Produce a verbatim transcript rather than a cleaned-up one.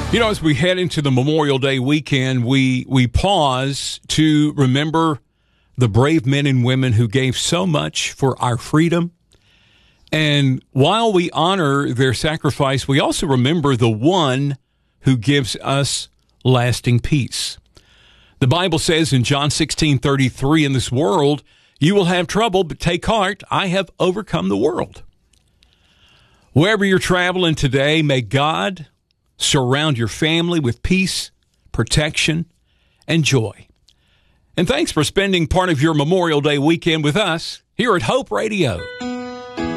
You know, as we head into the Memorial Day weekend, we we pause to remember the brave men and women who gave so much for our freedom. And while we honor their sacrifice, we also remember the one who gives us lasting peace. The Bible says in John sixteen thirty-three, in this world, you will have trouble, but take heart, I have overcome the world. Wherever you're traveling today, may God surround your family with peace, protection, and joy. And thanks for spending part of your Memorial Day weekend with us here at Hope Radio.